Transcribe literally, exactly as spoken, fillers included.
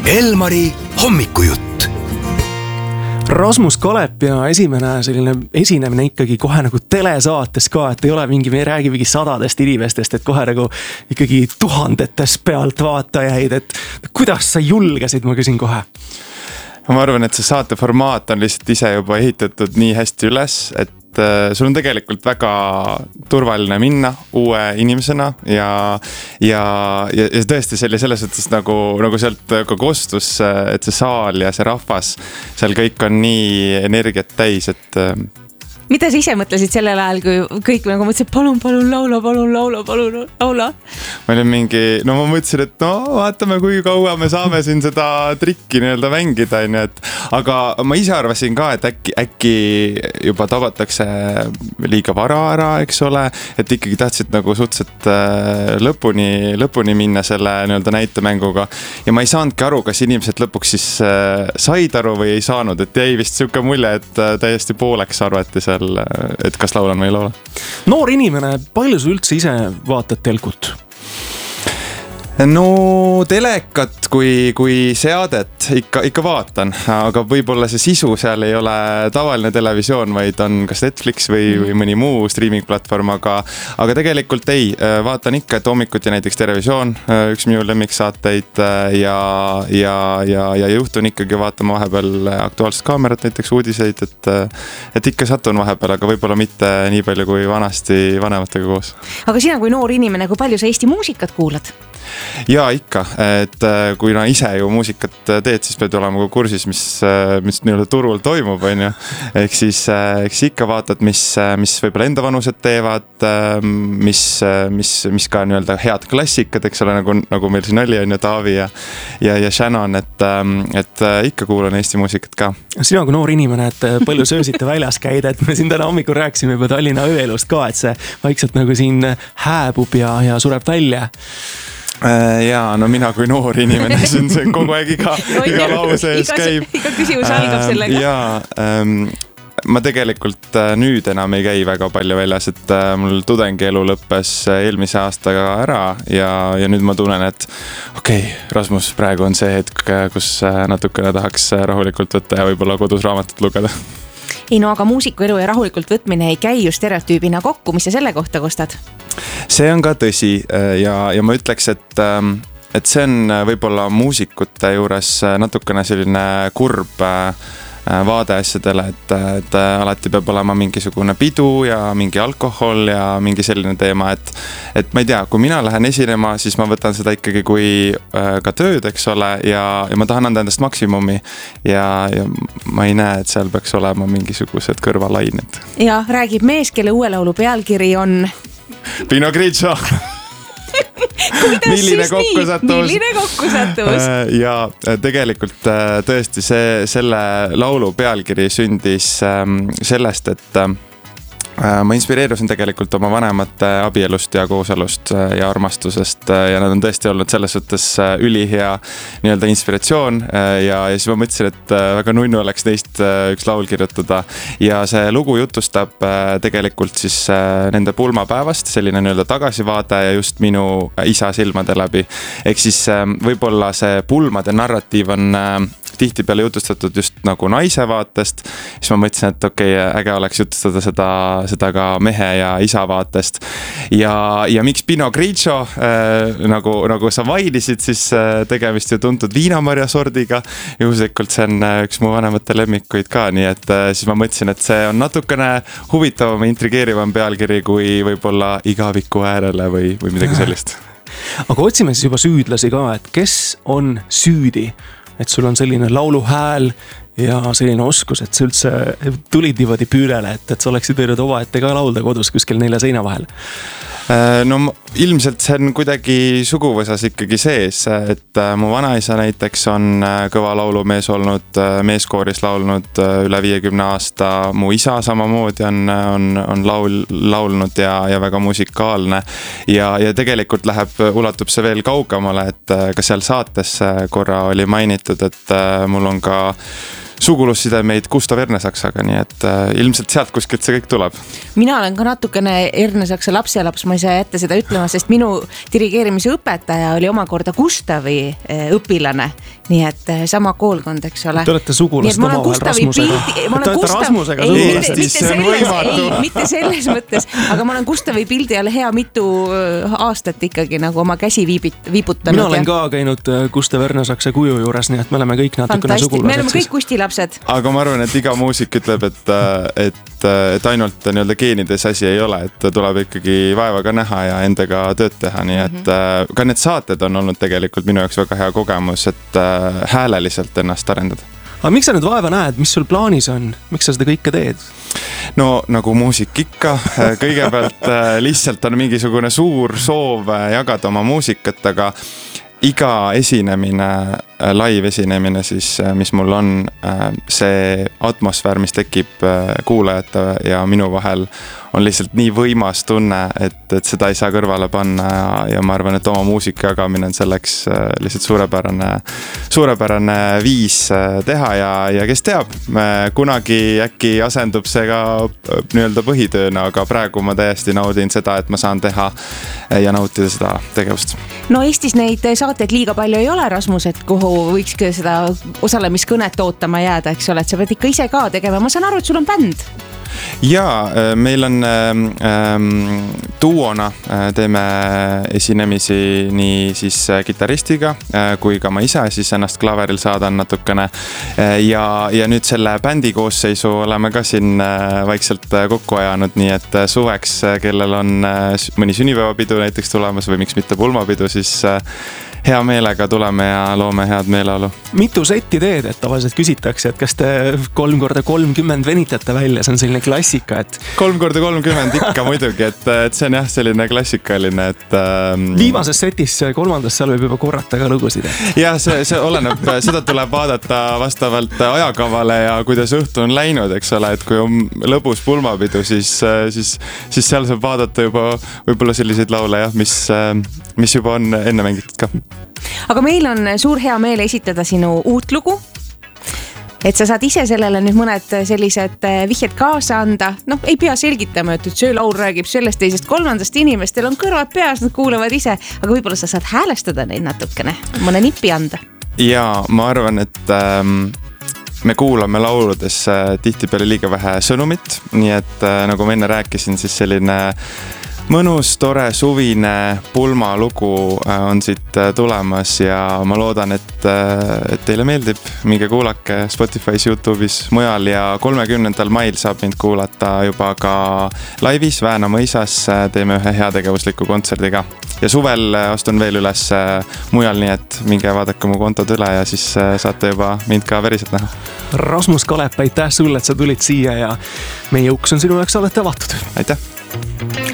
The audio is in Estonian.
Elmari hommikujutt. Rasmus Kalep ja esimene selline esinemine ikkagi kohe nagu telesaates ka, et ei ole mingi, me ei räägi mingi sadadest inimestest, et kohe nagu ikkagi tuhandetes pealt vaatajaid, et kuidas sa julgesid, ma küsin kohe. Ma arvan, et see saate formaat on lihtsalt ise juba ehitatud nii hästi üles, et sul on tegelikult väga turvaline minna uue inimesena ja, ja, ja, ja tõesti see oli selles mõttes nagu, nagu sealt ka kostus, et see saal ja see rahvas, seal kõik on nii energiat täis, et mida sa ise mõtlesid sellel ajal, kui kõik nagu mõtlesid, palun, palun, laula, palun, laula, palun, laula? Ma olin mingi, no ma mõtlesin, et no vaatame, kui kaua me saame siin seda trikki nii-öelda mängida, et aga ma ise arvasin ka, et äkki, äkki juba tabatakse liiga vara ära, eks ole, et ikkagi tahtsid nagu suhteliselt lõpuni, lõpuni minna selle nii-öelda näitemänguga ja ma ei saanudki aru, kas inimesed lõpuks siis said aru või ei saanud, et jäi vist siuke mulje, et täiesti pooleks arvati seal, et kas laulan või ei laula. Noor inimene, palju sa üldse ise vaatad telkut? No telekat kui, kui seadet ikka, ikka vaatan, aga võib-olla see sisu seal ei ole tavaline televisioon, vaid on kas Netflix või, või mõni muu streaming platvorm, aga, aga tegelikult ei, vaatan ikka, et hommikuti näiteks televisioon, üks minu lemmiksaateid ja, ja, ja, ja juhtun ikkagi vaatama vahepeal Aktuaalset Kaamerat, näiteks uudiseid, et, et ikka satun vahepeal, aga võib-olla mitte nii palju kui vanasti vanematega koos. Aga sina kui noor inimene, kui palju sa Eesti muusikat kuulad? Ja ikka, et kui na ise ju muusikat teed, siis pead olema ka kursis, mis, mis nii-öelda turul toimub, on ju. Ehk siis, eks ikka vaatad, mis, mis võib-olla enda vanused teevad, mis, mis, mis ka nii-öelda head klassikad, eks ole, nagu, nagu meil siin oli, on ju Taavi ja, ja, ja Shannon, et, et ikka kuulan Eesti muusikat ka. Sina kui noor inimene, et palju söösite väljas käida, et me siin täna hommikul rääkisime juba Tallinna ööelust ka, et see vaikselt nagu siin hääbub ja, ja sureb välja. Jaa, no mina kui noor inimene, see on see kogu aeg iga, no, iga lause ees käib. Iga küsimus algab sellega. Jaa, ähm, ma tegelikult nüüd enam ei käi väga palju väljas, et mul tudengielu lõppes eelmise aastaga ära ja, ja nüüd ma tunnen, et okei, okay, Rasmus, praegu on see hetk, kus natukene tahaks rahulikult võtta ja võib-olla kodus raamatut lugeda. Ei no, aga muusiku elu ja rahulikult võtmine ei käi ju stereotüübina kokku, mis sa selle kohta kostad? See on ka tõsi ja, ja ma ütleks, et, et see on võib-olla muusikute juures natukene selline kurb vaade asjadele, et, et alati peab olema mingisugune pidu ja mingi alkohol ja mingi selline teema, et, et ma ei tea, kui mina lähen esinema, siis ma võtan seda ikkagi kui ka tööd, eks ole, ja, ja ma tahan anda endast maksimumi ja, ja ma ei näe, et seal peaks olema mingisugused kõrvalained. Ja räägib mees, kelle uue laulu pealkiri on Pino Grigio. Milline kokkusatus. Milline kokkusatus. Ja tegelikult tõesti see, selle laulu pealkiri sündis sellest, et ma inspireerusin tegelikult oma vanemate abielust ja kooselust ja armastusest ja nad on tõesti olnud selles suhtes ülihea nii-öelda inspiratsioon ja, ja siis ma mõtlesin, et väga nunnu oleks neist üks laul kirjutada ja see lugu jutustab tegelikult siis nende pulmapäevast, selline nii-öelda tagasivaade ja just minu isa silmade läbi. Ehk siis võib-olla see pulmade narratiiv on tihti peale jutustatud just nagu naise vaatest, siis ma mõtlesin, et okei, okay, äge oleks jutustada seda, seda ka mehe ja isa vaatest. Ja, ja miks Pino Grigio, äh, nagu, nagu sa mainisid, siis äh, tegemist ju tuntud viinamarja sordiga. Juhuslikult see on äh, üks mu vanemate lemmikuid ka, nii et äh, siis ma mõtlesin, et see on natukene huvitavam ja intrigeerivam pealkiri kui võib-olla igaviku äärele või, või midagi sellist. Aga otsime siis juba süüdlasi ka, et kes on süüdi? Et sul on selline laulu hääl ja selline oskus, et sa üldse tulid niimoodi püürele, et, et sa oleksid võinud oma ette ka laulda kodus kuskil nelja seina vahel. No ilmselt see on kuidagi suguvõsas ikkagi sees, et mu vanaisa näiteks on kõva laulumees olnud, meeskooris laulnud üle viiekümne aasta, mu isa samamoodi on, on, on laul, laulnud ja, ja väga musikaalne ja, ja tegelikult läheb, ulatub see veel kaugemale, et ka seal saates korra oli mainitud, et mul on ka sugulussidemeid Gustav Ernesaksaga, nii et äh, ilmselt sealt kuskilt see kõik tuleb. Mina olen ka natukene Ernesaksa lapselaps, ma ei saa jätta seda ütlema, sest minu dirigeerimise õpetaja oli omakorda Gustavi õpilane. Nii et sama koolkond, eks ole. Te olete sugulast omavahel Rasmusega. Ma olen Gustav... Rasmusega ei, sugulast. mitte, mitte, selles, ei, mitte selles mõttes, aga ma olen Gustavi pildi all hea mitu aastat ikkagi nagu oma käsi viibit, viibutanud. Mina olen ka käinud Gustav Ernesaksa kuju juures, nii et me oleme kõik natukene sugulased. Me oleme kõik Gusti lapsed. Aga ma arvan, et iga muusik ütleb, et, et, et ainult nii-öelda geenides asi ei ole, et tuleb ikkagi vaevaga näha ja endaga tööd teha, nii et mm-hmm. ka need saated on olnud tegelikult minu jaoks väga hea kogemus, et hääleliselt ennast arendada. Aga miks sa nüüd vaeva näed, mis sul plaanis on, miks sa seda kõike teed? No nagu muusik ikka, kõigepealt lihtsalt on mingisugune suur soov jagada oma muusikat, aga iga esinemine, live esinemine siis, mis mul on, see atmosfäär, mis tekib kuulajate ja minu vahel, on lihtsalt nii võimas tunne, et, et seda ei saa kõrvale panna ja, ja ma arvan, et oma muusika jagamine on selleks lihtsalt suurepärane, suurepärane viis teha ja, ja kes teab, kunagi äkki asendub see ka nii-öelda põhitööna, aga praegu ma täiesti naudin seda, et ma saan teha ja nautida seda tegevust. No Eestis neid saateid liiga palju ei ole, Rasmus, et kuhu võiks seda osalemiskõnet ootama jääda, eks ole, et sa pead ikka ise ka tegema. Ma saan aru, et sul on bänd. Jaa, meil on ähm, duona, teeme esinemisi nii siis kitaristiga äh, kui ka ma ise siis ennast klaveril saadan natukene äh, ja, ja nüüd selle bändi koosseisu oleme ka siin äh, vaikselt kokku ajanud, nii et suveks, kellel on äh, mõni sünnipäevapidu näiteks tulemas või miks mitte pulmapidu, siis äh, hea meelega tuleme ja loome head meeleolu. Mitu setti teed, et tavaliselt küsitakse, et kas te kolm korda kolmkümmend venitate välja, see on selline klassika, et... kolm korda kolmkümmend ikka muidugi, et, et see on jah selline klassikaline, et... Ähm... Viimases setis kolmandas seal võib juba korrata ka lugusid. Jah, see, see oleneb, seda tuleb vaadata vastavalt ajakavale ja kuidas õhtu on läinud, eks ole, et kui on lõbus pulmapidu, siis, siis, siis seal saab vaadata juba võib-olla selliseid laule, jah, mis, mis juba on enne mängitud ka. Aga meil on suur hea meel esitada sinu uut lugu, et sa saad ise sellele nüüd mõned sellised vihjed kaasa anda. Noh, ei pea selgitama, et see laul räägib sellest teisest kolmandast inimestel on kõrvad peas, nad kuulevad ise, aga võib-olla sa saad häälestada neid natukene, mõne nipi anda. Ja ma arvan, et ähm, me kuulame lauludes äh, tihtipeale liiga vähe sõnumit, nii et äh, nagu ma enne rääkisin, siis selline mõnus, tore, suvine pulmalugu on siit tulemas ja ma loodan, et, et teile meeldib. Minge kuulake Spotify's, YouTube'is, mujal ja kolmekümnendal mail saab mind kuulata juba ka laivis Vääna mõisas. Teeme ühe heategevusliku kontserdiga ja suvel astun veel üles mujal, nii et minge vaadake mu kontod üle ja siis saate juba mind ka veriselt näha. Rasmus Kalep, aitäh sulle, et sa tulid siia ja meie uks on sinu jaoks alati avatud. Aitäh!